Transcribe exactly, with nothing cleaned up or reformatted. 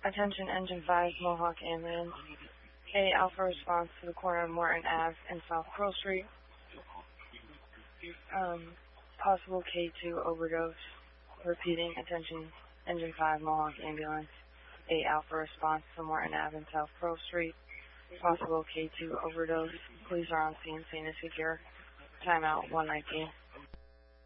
Attention Engine five, Mohawk Ambulance. A Alpha response to the corner of Morton Ave and South Pearl Street. Um, possible K two overdose. Repeating, attention Engine five, Mohawk Ambulance. A Alpha response to Morton Ave and South Pearl Street. Possible K two overdose. Police are on scene, scene is secure. Timeout one nineteen.